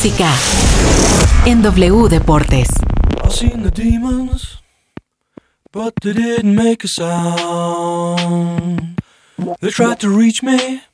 música en W Deportes. I've seen the demons, but they didn't make a sound. They tried to reach me,